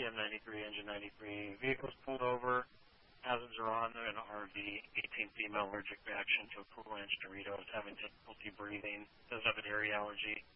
M93, Engine 93. Vehicles pulled over. Hazards are on there. An RV, 18 female allergic reaction to a Cool Ranch Dorito, is having difficulty breathing, does have a dairy allergy.